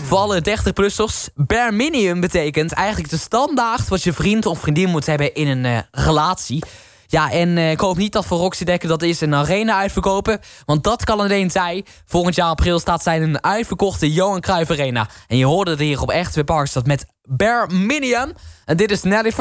Voor alle 30-plussers. Bare minimum betekent eigenlijk de standaard wat je vriend of vriendin moet hebben in een relatie. Ja, en ik hoop niet dat voor Roxy Dekker dat is een arena uitverkopen. Want dat kan alleen zij. Volgend jaar april staat zij in een uitverkochte Johan Cruijff Arena. En je hoorde het hier op Echt Weer Parkstad met Bare Minimum. En dit is Nelly